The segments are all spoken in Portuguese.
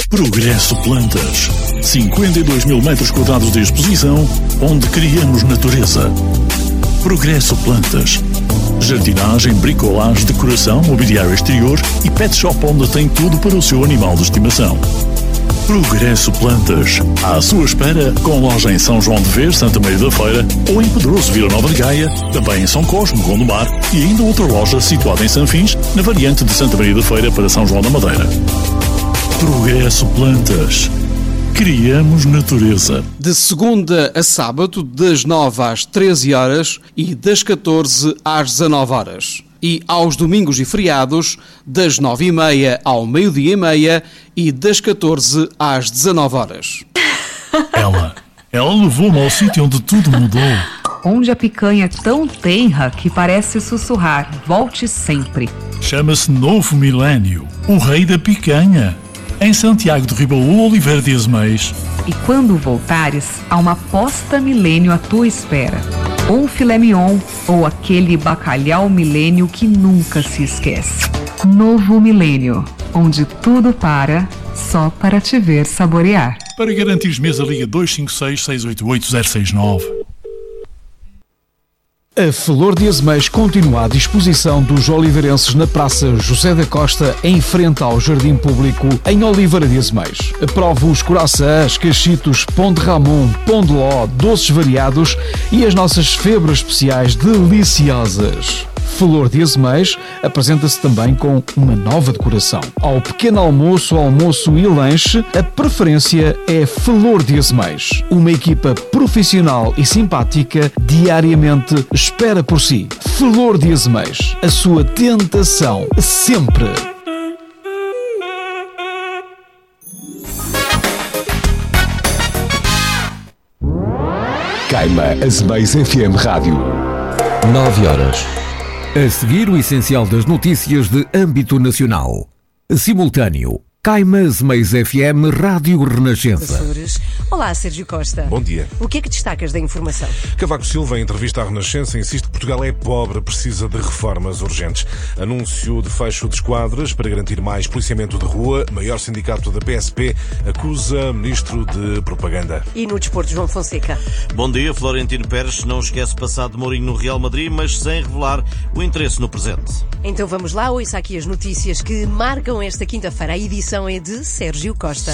Progresso Plantas. 52 mil metros quadrados de exposição, onde criamos natureza. Progresso Plantas. Jardinagem, bricolagem, decoração, mobiliário exterior e pet shop onde tem tudo para o seu animal de estimação. Progresso Plantas. À sua espera, com loja em São João de Ver, Santa Maria da Feira, ou em Pedroso, Vila Nova de Gaia, também em São Cosme, Gondomar, e ainda outra loja situada em Sanfins, na variante de Santa Maria da Feira para São João da Madeira. Progresso Plantas. Criamos natureza. De segunda a sábado, das 9 às 13 horas e das 14 às 19 horas. E aos domingos e feriados, das 9h30 ao meio-dia-e-meia e das 14 às 19 horas. Ela levou-me ao sítio onde tudo mudou. Onde a picanha é tão tenra que parece sussurrar: volte sempre. Chama-se Novo Milénio, o rei da picanha. Em Santiago de Ribaú, Oliveira de Azeméis. E quando voltares, há uma posta milênio à tua espera. Ou um filé mignon, ou aquele bacalhau milênio que nunca se esquece. Novo Milênio, onde tudo para, só para te ver saborear. Para garantir mesa, liga 256-688-069. A Flor de Azeméis continua à disposição dos oliveirenses na Praça José da Costa, em frente ao Jardim Público, em Oliveira de Azeméis. Prove os coraçãs, cachitos, pão de ramon, pão de ló, doces variados e as nossas febras especiais deliciosas. Flor de Azeméis apresenta-se também com uma nova decoração. Ao pequeno almoço, almoço e lanche, a preferência é Flor de Azeméis. Uma equipa profissional e simpática diariamente espera por si. Flor de Azeméis, a sua tentação sempre. Caima Azeméis FM Rádio. 9 horas. A seguir, o essencial das notícias de âmbito nacional. Simultâneo. Caima Azeméis FM Rádio Renascença. Olá, Sérgio Costa. Bom dia. O que é que destacas da informação? Cavaco Silva, em entrevista à Renascença, insiste que Portugal é pobre, precisa de reformas urgentes. Anúncio de fecho de esquadras para garantir mais policiamento de rua. Maior sindicato da PSP acusa ministro de propaganda. E no desporto, João Fonseca? Bom dia. Florentino Pérez não esquece o passado de Mourinho no Real Madrid, mas sem revelar o interesse no presente. Então vamos lá, ouça aqui as notícias que marcam esta quinta-feira. A edição é de Sérgio Costa.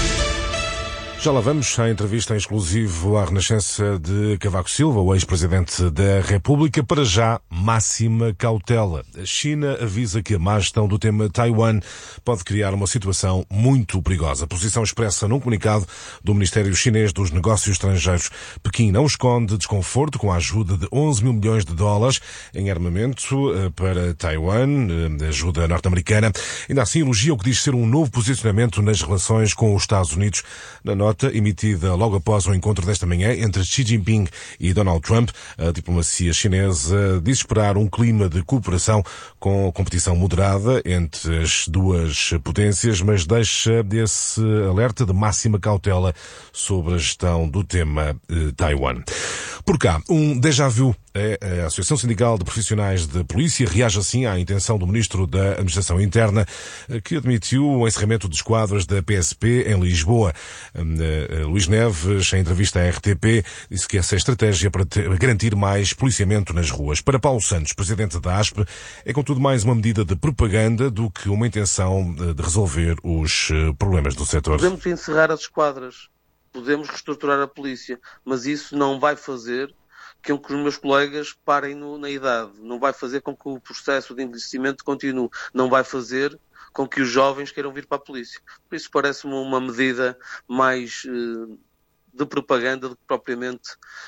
Já lá vamos à entrevista em exclusivo à Renascença de Cavaco Silva, o ex-presidente da República. Para já, máxima cautela. A China avisa que a má gestão do tema Taiwan pode criar uma situação muito perigosa. Posição expressa num comunicado do Ministério Chinês dos Negócios Estrangeiros. Pequim não esconde desconforto com a ajuda de 11 mil milhões de dólares em armamento para Taiwan, ajuda norte-americana. Ainda assim, elogia o que diz ser um novo posicionamento nas relações com os Estados Unidos. Na nota emitida logo após o encontro desta manhã entre Xi Jinping e Donald Trump, a diplomacia chinesa diz esperar um clima de cooperação com competição moderada entre as duas potências, mas deixa esse alerta de máxima cautela sobre a gestão do tema Taiwan. Por cá, um déjà vu. A Associação Sindical de Profissionais de Polícia reage assim à intenção do Ministro da Administração Interna, que admitiu o encerramento de esquadras da PSP em Lisboa. Luís Neves, em entrevista à RTP, disse que essa é a estratégia para garantir mais policiamento nas ruas. Para Paulo Santos, presidente da ASP, é contudo mais uma medida de propaganda do que uma intenção de resolver os problemas do setor. Podemos encerrar as esquadras, podemos reestruturar a polícia, mas isso não vai fazer com que os meus colegas parem na idade, não vai fazer com que o processo de envelhecimento continue, não vai fazer com que os jovens queiram vir para a polícia. Por isso parece-me uma medida mais de propaganda do que propriamente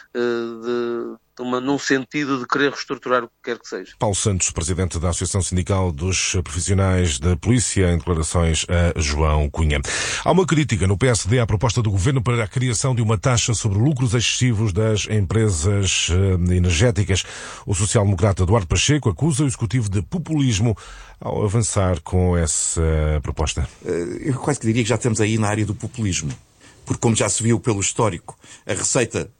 num sentido de querer reestruturar o que quer que seja. Paulo Santos, presidente da Associação Sindical dos Profissionais da Polícia, em declarações a João Cunha. Há uma crítica no PSD à proposta do Governo para a criação de uma taxa sobre lucros excessivos das empresas energéticas. O social-democrata Eduardo Pacheco acusa o Executivo de populismo ao avançar com essa proposta. Eu quase que diria que já estamos aí na área do populismo. Porque, como já se viu pelo histórico, a receita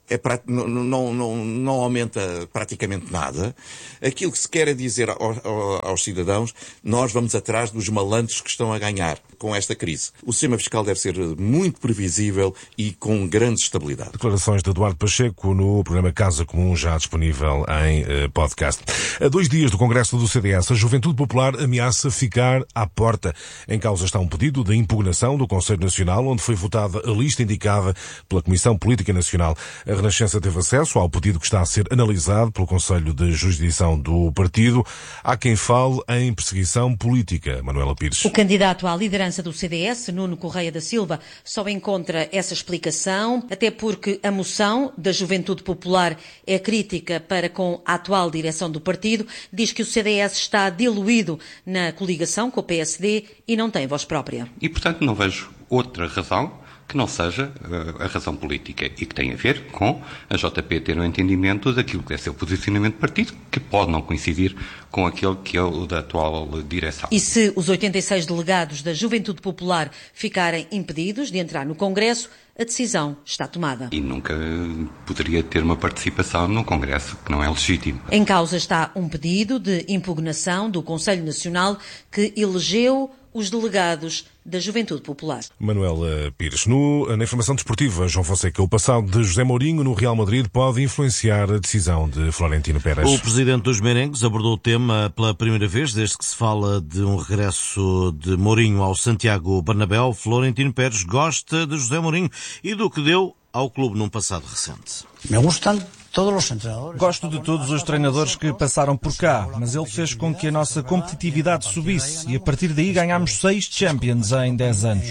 não aumenta praticamente nada. Aquilo que se quer é dizer aos cidadãos: nós vamos atrás dos malandros que estão a ganhar com esta crise. O sistema fiscal deve ser muito previsível e com grande estabilidade. Declarações de Eduardo Pacheco no programa Casa Comum, já disponível em podcast. A 2 dias do Congresso do CDS, a Juventude Popular ameaça ficar à porta. Em causa está um pedido de impugnação do Conselho Nacional, onde foi votada a lista indicada pela Comissão Política Nacional. A Renascença teve acesso ao pedido que está a ser analisado pelo Conselho de Jurisdição do partido. Há quem fale em perseguição política. Manuela Pires. O candidato à liderança do CDS, Nuno Correia da Silva, só encontra essa explicação, até porque a moção da Juventude Popular é crítica para com a atual direção do partido, diz que o CDS está diluído na coligação com o PSD e não tem voz própria. E, portanto, não vejo outra razão que não seja a razão política e que tem a ver com a JP ter um entendimento daquilo que deve ser o posicionamento do partido, que pode não coincidir com aquele que é o da atual direção. E se os 86 delegados da Juventude Popular ficarem impedidos de entrar no Congresso, a decisão está tomada. E nunca poderia ter uma participação num Congresso que não é legítimo. Em causa está um pedido de impugnação do Conselho Nacional que elegeu os delegados da Juventude Popular. Manuela Pires. Na informação desportiva, João Fonseca, o passado de José Mourinho no Real Madrid pode influenciar a decisão de Florentino Pérez. O presidente dos merengues abordou o tema pela primeira vez desde que se fala de um regresso de Mourinho ao Santiago Bernabéu. Florentino Pérez gosta de José Mourinho e do que deu ao clube num passado recente. Me gustan todos os treinadores. Gosto de todos os treinadores que passaram por cá, mas ele fez com que a nossa competitividade subisse e a partir daí ganhámos 6 Champions em 10 anos.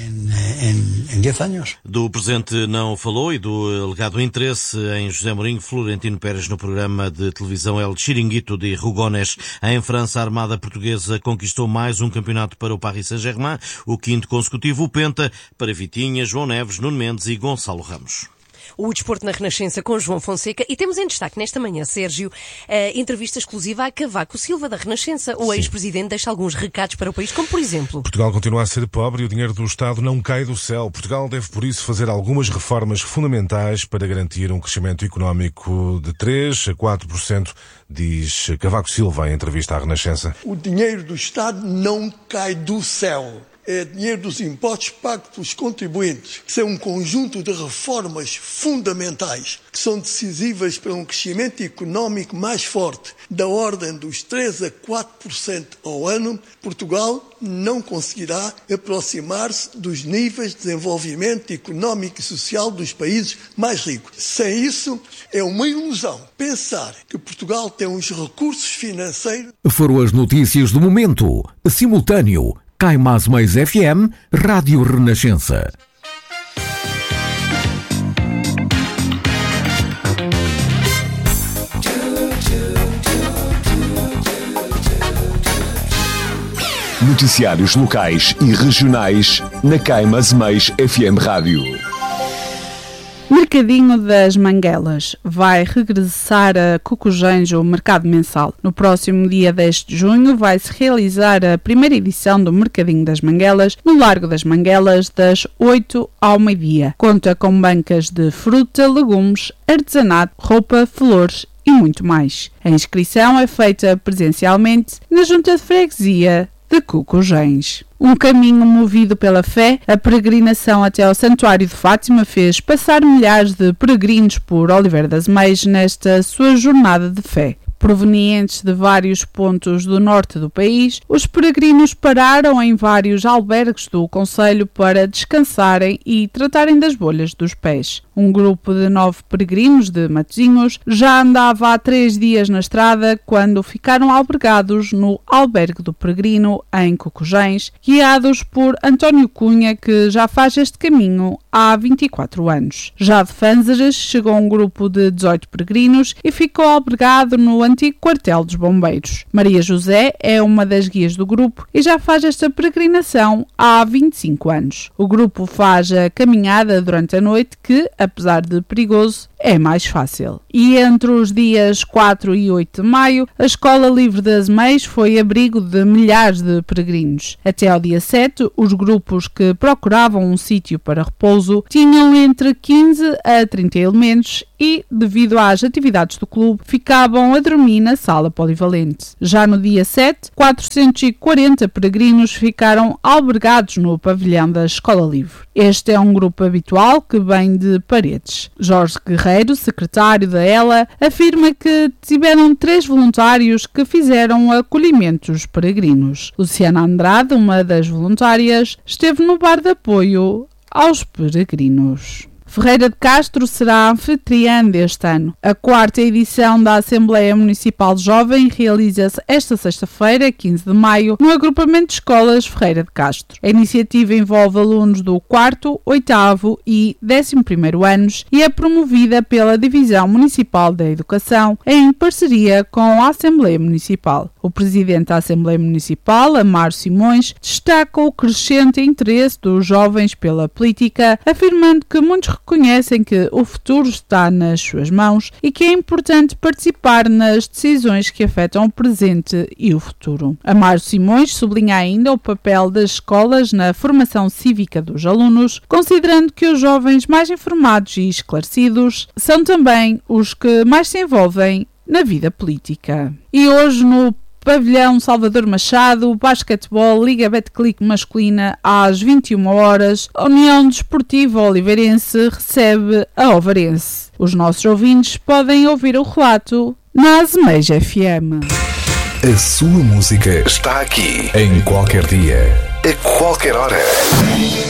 Em 10 anos. Do presente não falou e do alegado interesse em José Mourinho, Florentino Pérez, no programa de televisão El Chiringuito de Rugones. Em França, a Armada Portuguesa conquistou mais um campeonato para o Paris Saint-Germain, o 5º consecutivo, o Penta, para Vitinha, João Neves, Nuno Mendes e Gonçalo Ramos. O desporto na Renascença com João Fonseca. E temos em destaque nesta manhã, Sérgio, entrevista exclusiva a Cavaco Silva da Renascença. O ex-presidente deixa alguns recados para o país, como por exemplo: Portugal continua a ser pobre e o dinheiro do Estado não cai do céu. Portugal deve, por isso, fazer algumas reformas fundamentais para garantir um crescimento económico de 3% a 4%, diz Cavaco Silva em entrevista à Renascença. O dinheiro do Estado não cai do céu. É dinheiro dos impostos pagos pelos contribuintes. Isso é um conjunto de reformas fundamentais que são decisivas para um crescimento económico mais forte, da ordem dos 3% a 4% ao ano. Portugal não conseguirá aproximar-se dos níveis de desenvolvimento económico e social dos países mais ricos. Sem isso, é uma ilusão pensar que Portugal tem os recursos financeiros. Foram as notícias do momento. Simultâneo. Cai Mais FM, Rádio Renascença. Noticiários locais e regionais na Cai Mais FM Rádio. Mercadinho das Manguelas. Vai regressar a Cocujens o mercado mensal. No próximo dia 10 de junho vai-se realizar a primeira edição do Mercadinho das Manguelas no Largo das Manguelas, das 8 ao meio-dia. Conta com bancas de fruta, legumes, artesanato, roupa, flores e muito mais. A inscrição é feita presencialmente na Junta de Freguesia de Cocujens. Um caminho movido pela fé, a peregrinação até ao Santuário de Fátima fez passar milhares de peregrinos por Oliveira das Meias nesta sua jornada de fé. Provenientes de vários pontos do norte do país, os peregrinos pararam em vários albergues do concelho para descansarem e tratarem das bolhas dos pés. Um grupo de 9 peregrinos de Matosinhos já andava há 3 dias na estrada quando ficaram albergados no albergue do peregrino em Cocujens, guiados por António Cunha, que já faz este caminho há 24 anos. Já de Fanzares chegou um grupo de 18 peregrinos e ficou albergado no antigo quartel dos bombeiros. Maria José é uma das guias do grupo e já faz esta peregrinação há 25 anos. O grupo faz a caminhada durante a noite que, apesar de perigoso, é mais fácil. E entre os dias 4 e 8 de maio, a Escola Livre das Meias foi abrigo de milhares de peregrinos. Até ao dia 7, os grupos que procuravam um sítio para repouso tinham entre 15 a 30 elementos e, devido às atividades do clube, ficavam a dormir na sala polivalente. Já no dia 7, 440 peregrinos ficaram albergados no pavilhão da Escola Livre. Este é um grupo habitual que vem de Paredes. Jorge Guerreiro, secretário da ELA, afirma que tiveram 3 voluntários que fizeram acolhimentos peregrinos. Luciana Andrade, uma das voluntárias, esteve no bar de apoio aos peregrinos. Ferreira de Castro será anfitriã deste ano. A 4ª edição da Assembleia Municipal Jovem realiza-se esta sexta-feira, 15 de maio, no agrupamento de escolas Ferreira de Castro. A iniciativa envolve alunos do 4º, 8º e 11º anos e é promovida pela Divisão Municipal da Educação em parceria com a Assembleia Municipal. O presidente da Assembleia Municipal, Amaro Simões, destaca o crescente interesse dos jovens pela política, afirmando que muitos reconhecem que o futuro está nas suas mãos e que é importante participar nas decisões que afetam o presente e o futuro. Amaro Simões sublinha ainda o papel das escolas na formação cívica dos alunos, considerando que os jovens mais informados e esclarecidos são também os que mais se envolvem na vida política. E hoje, no Pavilhão Salvador Machado, basquetebol, Liga Betclic masculina, às 21 horas, a União Desportiva Oliveirense recebe a Ovarense. Os nossos ouvintes podem ouvir o relato na Azeméis FM. A sua música está aqui, em qualquer dia, a qualquer hora.